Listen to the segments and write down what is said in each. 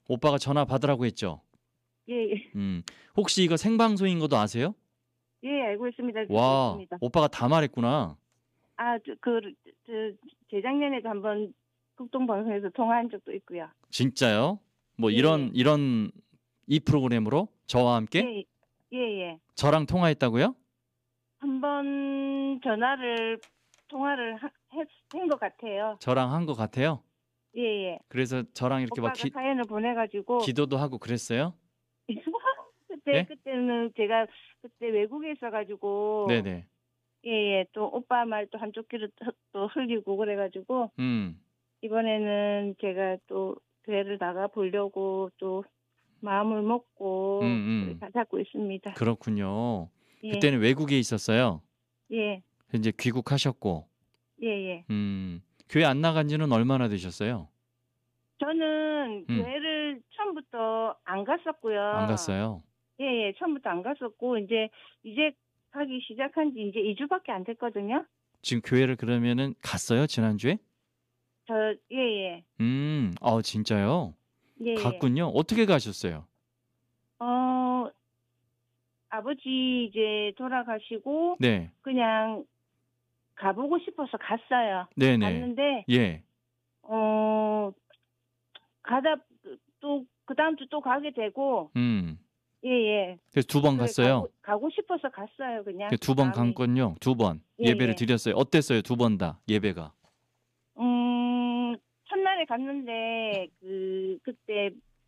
오빠가 전화 받으라고 했죠? 예, 예. 혹시 이거 생방송인 것도 아세요? 예, 알고 있습니다. 듣고 와, 있습니다. 오빠가 다 말했구나. 아, 재작년에도 한번 극동방송에서 통화한 적도 있고요. 진짜요? 뭐 예, 이런 이 프로그램으로 저와 함께 예, 예, 예. 저랑 통화했다고요? 한번 통화를 한 것 같아요. 저랑 한 것 같아요. 예, 예. 그래서 저랑 이렇게 막 오빠가 사연을 보내가지고 기도도 하고 그랬어요? 예? 그때는 제가 그때 외국에 있어가지고 네네. 예, 예. 또 오빠 말 또 한쪽 귀로 또 흘리고 그래가지고 이번에는 제가 또 교회를 나가 보려고 또 마음을 먹고 잡고 있습니다. 그렇군요. 예, 그때는 외국에 있었어요. 예, 이제 귀국하셨고. 예, 예. 교회 안 나간 지는 얼마나 되셨어요? 저는 교회를 처음부터 안 갔었고요. 안 갔어요? 예, 예. 처음부터 안 갔었고 이제 가기 시작한 지 이제 2주밖에 안 됐거든요. 지금 교회를 그러면은 갔어요? 지난주에? 예, 예. 진짜요? 예, 갔군요. 어떻게 가셨어요? 아버지 이제 돌아가시고 네. 그냥 가보고 싶어서 갔어요. 네네. 갔는데 예. 가다 또 그 다음 주 또 가게 되고 예, 예. 그래서 2번 갔어요? 가고 싶어서 갔어요, 그냥. 두 번 갔군요. 2번. 예, 예배를 예. 드렸어요. 어땠어요? 2번 다 예배가. 첫날에 갔는데 그때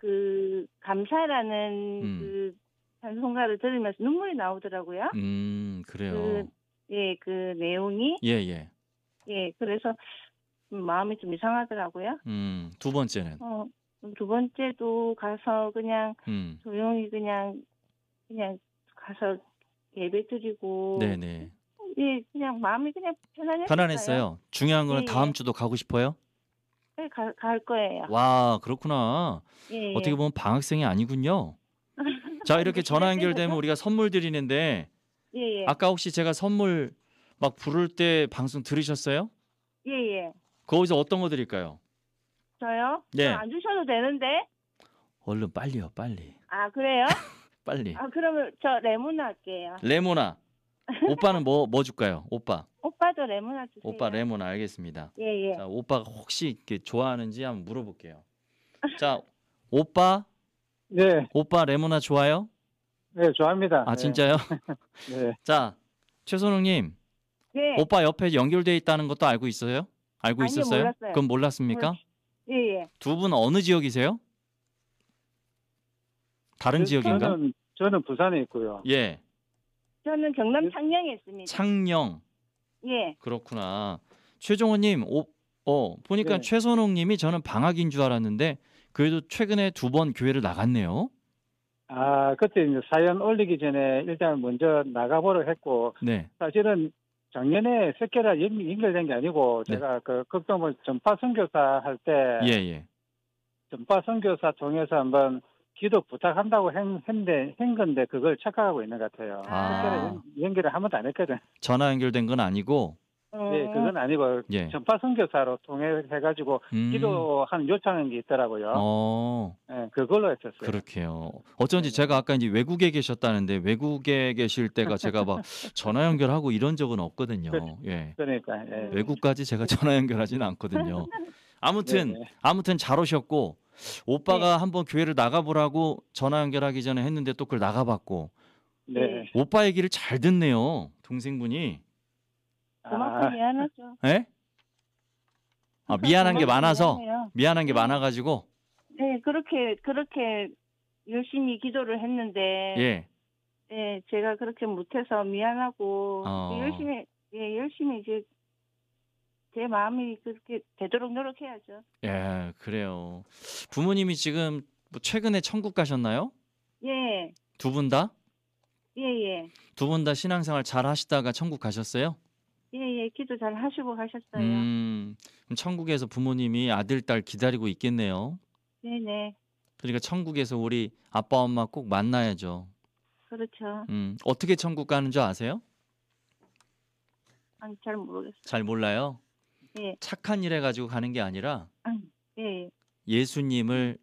감사라는 찬송가를 들으면서 눈물이 나오더라고요. 그래요. 그 내용이. 예, 예. 예, 그래서 마음이 좀 이상하더라고요. 2번째는? 두 번째도 가서 그냥 조용히 그냥 가서 예배 드리고. 네네. 예, 그냥 마음이 그냥 편안했어요. 중요한 거는 예, 다음 예. 주도 가고 싶어요? 네, 갈 거예요. 와, 그렇구나. 예, 예. 어떻게 보면 방학생이 아니군요. 자, 이렇게 전화 연결되면 우리가 선물 드리는데 예, 예. 아까 혹시 제가 선물 막 부를 때 방송 들으셨어요? 예, 예. 거기서 어떤 거 드릴까요? 저요? 네. 안 주셔도 되는데. 얼른 빨리요, 빨리. 아, 그래요? 빨리. 아, 그러면 저 레몬 할게요. 레모나. 오빠는 뭐 줄까요? 오빠. 오빠도 레몬 주세요. 오빠 레모나 알겠습니다. 예, 예. 자, 오빠가 혹시 이렇게 좋아하는지 한번 물어볼게요. 자, 오빠. 네. 오빠 레모나 좋아요? 네, 좋아합니다. 아, 네. 진짜요? 네. 자, 최선웅님. 네. 오빠 옆에 연결돼 있다는 것도 알고 있어요? 알고 아니요, 있었어요? 몰랐어요. 그건 몰랐습니까? 예, 예. 두 분 어느 지역이세요? 다른 지역인가? 저는 부산에 있고요. 예. 저는 경남 창녕에 있습니다. 창녕. 예. 그렇구나. 최종호님, 보니까 네. 최선홍님이 저는 방학인 줄 알았는데 그래도 최근에 2번 교회를 나갔네요. 아, 그때 이제 사연 올리기 전에 일단 먼저 나가보려 했고, 네. 사실은 작년에 새끼라 연결된 게 아니고, 네. 제가 극동을 전파 선교사 할 때, 예. 전파 선교사 통해서 한번 기도 부탁한다고 한 건데, 그걸 착각하고 있는 것 같아요. 새끼라 연결을 한 번도 안 했거든. 전화 연결된 건 아니고. 네, 그건 아니고 예. 전파 선교사로 통해가지고 기도하는 요청한 게 있더라고요. 네, 그걸로 했었어요. 그렇게요. 어쩐지 제가 아까 이제 외국에 계셨다는데 외국에 계실 때가 제가 막 전화 연결하고 이런 적은 없거든요. 예. 그러니까 외국까지 제가 전화 연결하지는 않거든요. 아무튼 잘 오셨고 오빠가 한번 교회를 나가보라고 전화 연결하기 전에 했는데 또 그걸 나가봤고. 네. 오빠 얘기를 잘 듣네요. 동생분이. 그만큼 미안하죠. 예? 아, 미안한 게 많아서? 미안해요. 미안한 게 많아가지고? 네, 그렇게 열심히 기도를 했는데. 예. 예, 제가 그렇게 못해서 미안하고, 열심히 이제, 제 마음이 그렇게 되도록 노력해야죠. 예, 그래요. 부모님이 지금 뭐 최근에 천국 가셨나요? 예. 2분 다? 예. 2분 다 신앙생활 잘 하시다가 천국 가셨어요? 예, 기도 잘 하시고 가셨어요. 그럼 천국에서 부모님이 아들, 딸 기다리고 있겠네요. 네네. 그러니까 천국에서 우리 아빠, 엄마 꼭 만나야죠. 그렇죠. 어떻게 천국 가는 줄 아세요? 아니, 잘 모르겠어요. 잘 몰라요? 예. 착한 일 해가지고 가는 게 아니라 예. 예수님을